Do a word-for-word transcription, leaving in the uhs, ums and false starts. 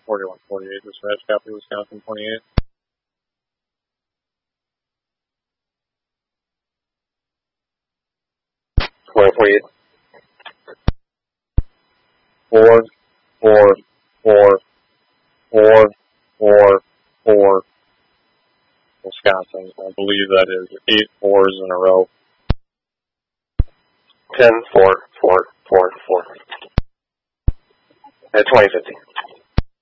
forty-one forty-eight, dispatch, copy, Wisconsin twenty-eight. forty-one forty-eight. Four, four, four, four, four, four, Wisconsin. I believe that is eight fours in a row. ten, four, four, four, four. At twenty fifty.